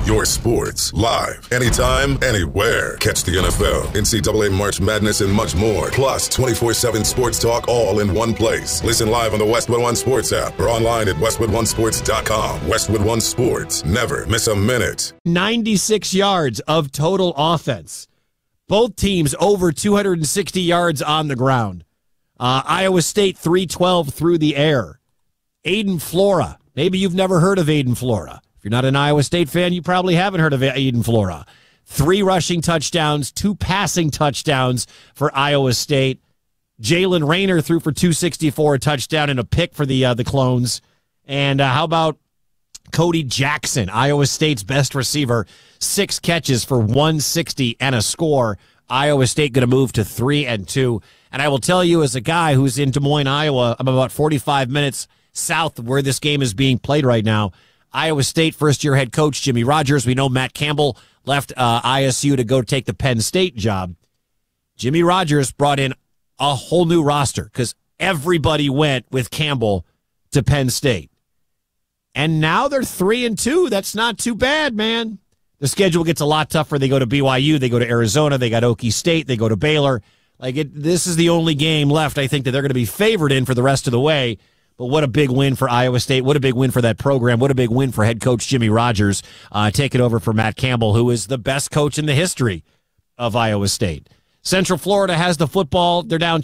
your sports, live, anytime, anywhere. Catch the NFL, NCAA March Madness, and much more. Plus, 24/7 sports talk all in one place. Listen live on the Westwood One Sports app or online at westwoodonesports.com. Westwood One Sports. Never miss a minute. 96 yards of total offense. Both teams over 260 yards on the ground. Iowa State 312 through the air. Aiden Flora. Maybe you've never heard of Aiden Flora. If you're not an Iowa State fan, you probably haven't heard of Aiden Flora. 3 rushing touchdowns, 2 passing touchdowns for Iowa State. Jalen Rayner threw for 264, a touchdown and a pick for the Clones. And how about Cody Jackson, Iowa State's best receiver, 6 catches for 160 and a score. Iowa State going to move to 3-2. And I will tell you, as a guy who's in Des Moines, Iowa, I'm about 45 minutes south of where this game is being played right now. Iowa State first-year head coach Jimmy Rogers. We know Matt Campbell left ISU to go take the Penn State job. Jimmy Rogers brought in a whole new roster because everybody went with Campbell to Penn State. And now they're 3-2. That's not too bad, man. The schedule gets a lot tougher. They go to BYU. They go to Arizona. They got Okie State. They go to Baylor. This is the only game left, I think, that they're going to be favored in for the rest of the way. But what a big win for Iowa State. What a big win for that program. What a big win for head coach Jimmy Rogers taking over for Matt Campbell, who is the best coach in the history of Iowa State. Central Florida has the football. They're down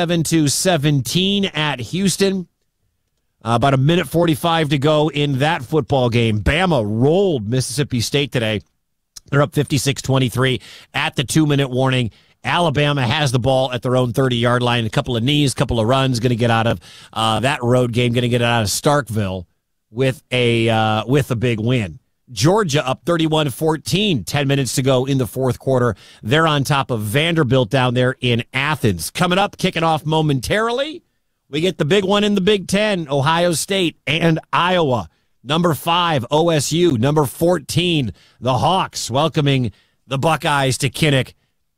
27-17 at Houston. About a minute 45 to go in that football game. Bama rolled Mississippi State today. They're up 56-23 at the 2-minute warning. Alabama has the ball at their own 30-yard line. A couple of knees, couple of runs, going to get out of that road game, going to get out of Starkville with a big win. Georgia up 31-14, 10 minutes to go in the fourth quarter. They're on top of Vanderbilt down there in Athens. Coming up, kicking off momentarily, we get the big one in the Big Ten, Ohio State and Iowa. Number 5, OSU. Number 14, the Hawks, welcoming the Buckeyes to Kinnick.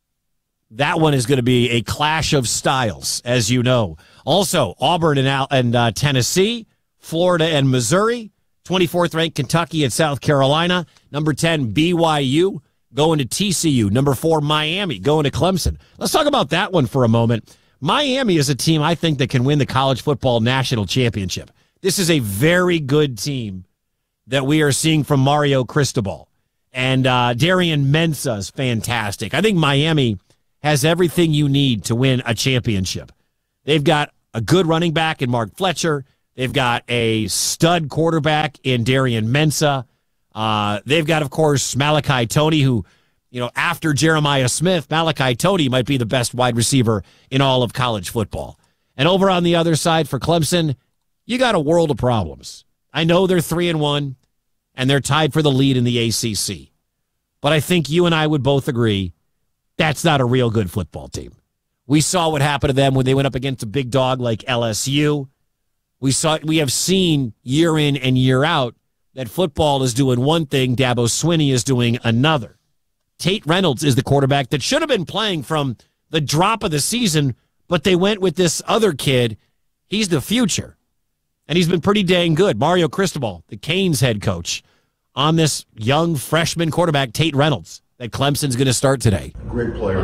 That one is going to be a clash of styles, as you know. Also, Auburn and Tennessee, Florida and Missouri, 24th ranked Kentucky and South Carolina, number 10 BYU going to TCU, number 4 Miami going to Clemson. Let's talk about that one for a moment. Miami is a team I think that can win the college football national championship. This is a very good team that we are seeing from Mario Cristobal. And Darian Mensah is fantastic. I think Miami has everything you need to win a championship. They've got a good running back in Mark Fletcher. They've got a stud quarterback in Darian Mensah. They've got, of course, Malachi Toney, who, after Jeremiah Smith, Malachi Toney might be the best wide receiver in all of college football. And over on the other side for Clemson, you got a world of problems. I know they're 3-1, and they're tied for the lead in the ACC. But I think you and I would both agree that's not a real good football team. We saw what happened to them when they went up against a big dog like LSU. We have seen year in and year out that football is doing one thing, Dabo Swinney is doing another. Tate Reynolds is the quarterback that should have been playing from the drop of the season, but they went with this other kid. He's the future, and he's been pretty dang good. Mario Cristobal, the Canes head coach, on this young freshman quarterback, Tate Reynolds, that Clemson's going to start today. Great player,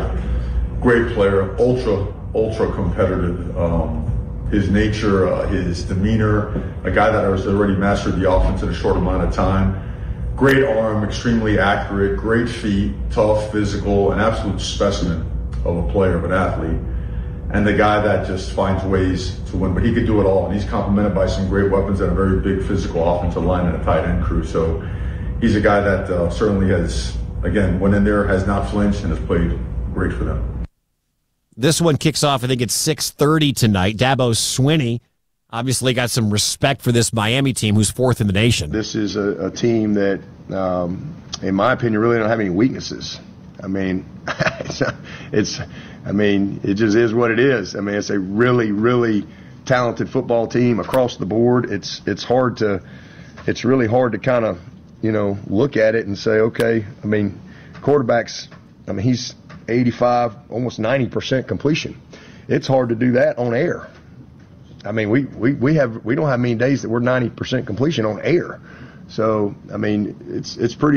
ultra competitive. His nature, his demeanor, a guy that has already mastered the offense in a short amount of time. Great arm, extremely accurate, great feet, tough, physical, an absolute specimen of a player, of an athlete. And the guy that just finds ways to win, but he could do it all. And he's complemented by some great weapons and a very big physical offensive line and a tight end crew. So he's a guy that certainly has, again, went in there, has not flinched, and has played great for them. This one kicks off, I think it's 6:30 tonight. Dabo Swinney obviously got some respect for this Miami team, who's 4th in the nation. This is a team that, in my opinion, really don't have any weaknesses. I mean, it just is what it is. I mean, it's a really, really talented football team across the board. It's really hard to kind of, look at it and say, okay, I mean, quarterbacks, he's 85, almost 90% completion. It's hard to do that on air. I mean, we don't have many days that we're 90% completion on air. So, I mean, it's pretty